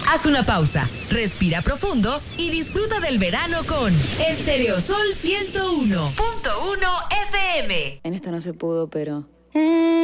Haz una pausa, respira profundo y disfruta del verano con Estereosol 101.1 FM. En esta no se pudo, pero...